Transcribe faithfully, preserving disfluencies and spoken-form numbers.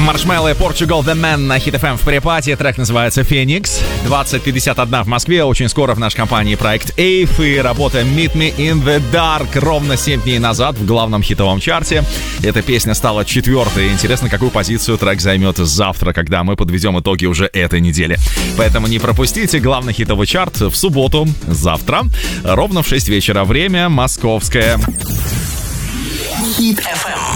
Маршмелло и Portugal The Man на Hit эф эм в препате. Трек называется «Феникс». двадцать пятьдесят один в Москве. Очень скоро в нашей компании проект Эйв и работа Meet Me in the Dark. Ровно семь дней назад в главном хитовом чарте. Эта песня стала четвертой. Интересно, какую позицию трек займет завтра, когда мы подведем итоги уже этой недели. Поэтому не пропустите главный хитовый чарт в субботу, завтра, ровно в шесть вечера. Время московское. Hit эф эм.